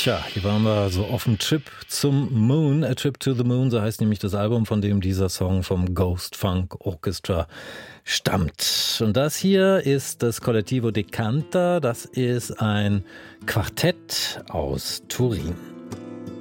Tja, hier waren wir so auf dem Trip zum Moon, A Trip to the Moon, so heißt nämlich das Album, von dem dieser Song vom Ghost Funk Orchestra stammt. Und das hier ist das Collettivo Decanta, das ist ein Quartett aus Turin.